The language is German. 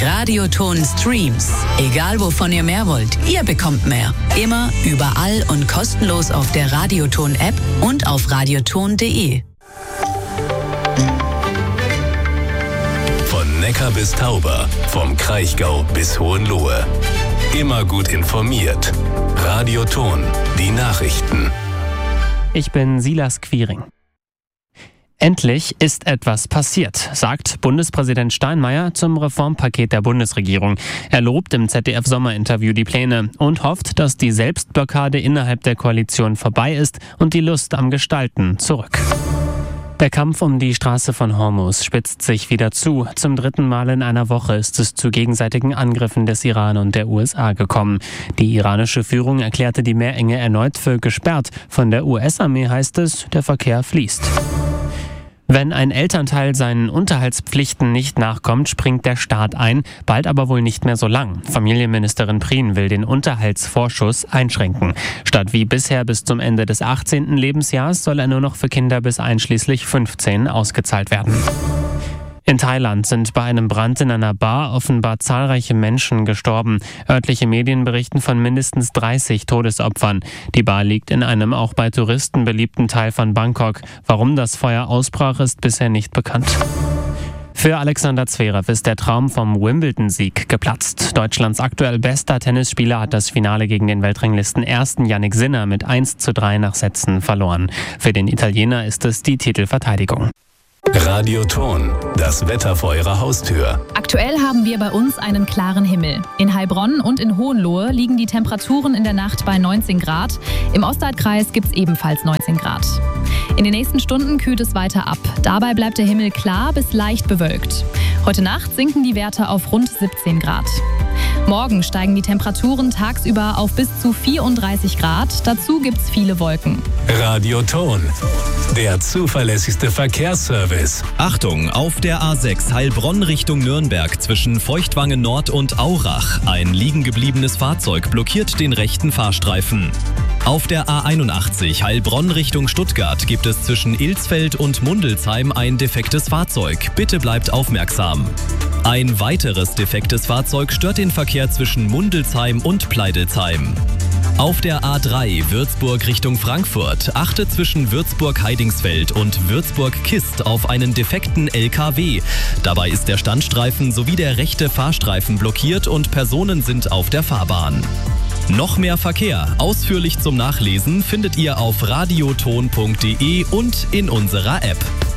Radioton Streams. Egal wovon ihr mehr wollt, ihr bekommt mehr. Immer, überall und kostenlos auf der Radioton-App und auf radioton.de. Von Neckar bis Tauber, vom Kraichgau bis Hohenlohe. Immer gut informiert. Radioton, die Nachrichten. Ich bin Silas Quiring. Endlich ist etwas passiert, sagt Bundespräsident Steinmeier zum Reformpaket der Bundesregierung. Er lobt im ZDF-Sommerinterview die Pläne und hofft, dass die Selbstblockade innerhalb der Koalition vorbei ist und die Lust am Gestalten zurück. Der Kampf um die Straße von Hormuz spitzt sich wieder zu. Zum 3. Mal in einer Woche ist es zu gegenseitigen Angriffen des Iran und der USA gekommen. Die iranische Führung erklärte die Meerenge erneut für gesperrt. Von der US-Armee heißt es, der Verkehr fließt. Wenn ein Elternteil seinen Unterhaltspflichten nicht nachkommt, springt der Staat ein, bald aber wohl nicht mehr so lang. Familienministerin Prien will den Unterhaltsvorschuss einschränken. Statt wie bisher bis zum Ende des 18. Lebensjahres soll er nur noch für Kinder bis einschließlich 15 ausgezahlt werden. In Thailand sind bei einem Brand in einer Bar offenbar zahlreiche Menschen gestorben. Örtliche Medien berichten von mindestens 30 Todesopfern. Die Bar liegt in einem auch bei Touristen beliebten Teil von Bangkok. Warum das Feuer ausbrach, ist bisher nicht bekannt. Für Alexander Zverev ist der Traum vom Wimbledon-Sieg geplatzt. Deutschlands aktuell bester Tennisspieler hat das Finale gegen den Weltranglisten-Ersten Jannik Sinner mit 1:3 nach Sätzen verloren. Für den Italiener ist es die Titelverteidigung. Radioton, das Wetter vor Ihrer Haustür. Aktuell haben wir bei uns einen klaren Himmel. In Heilbronn und in Hohenlohe liegen die Temperaturen in der Nacht bei 19 Grad. Im Ostalbkreis gibt es ebenfalls 19 Grad. In den nächsten Stunden kühlt es weiter ab. Dabei bleibt der Himmel klar bis leicht bewölkt. Heute Nacht sinken die Werte auf rund 17 Grad. Morgen steigen die Temperaturen tagsüber auf bis zu 34 Grad. Dazu gibt es viele Wolken. Radioton, der zuverlässigste Verkehrsservice. Achtung, auf der A6 Heilbronn Richtung Nürnberg zwischen Feuchtwangen Nord und Aurach. Ein liegen gebliebenes Fahrzeug blockiert den rechten Fahrstreifen. Auf der A81 Heilbronn Richtung Stuttgart gibt es zwischen Ilsfeld und Mundelsheim ein defektes Fahrzeug. Bitte bleibt aufmerksam. Ein weiteres defektes Fahrzeug stört den Verkehr zwischen Mundelsheim und Pleidelsheim. Auf der A3 Würzburg Richtung Frankfurt achtet zwischen Würzburg-Heidingsfeld und Würzburg-Kist auf einen defekten LKW. Dabei ist der Standstreifen sowie der rechte Fahrstreifen blockiert und Personen sind auf der Fahrbahn. Noch mehr Verkehr, ausführlich zum Nachlesen, findet ihr auf radioton.de und in unserer App.